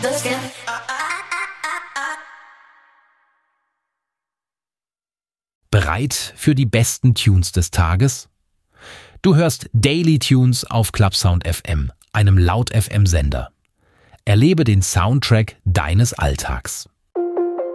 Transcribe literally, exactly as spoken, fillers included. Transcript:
Bereit für die besten Tunes des Tages? Du hörst Daily Tunes auf Clubsound F M, einem Laut-F M-Sender. Erlebe den Soundtrack deines Alltags.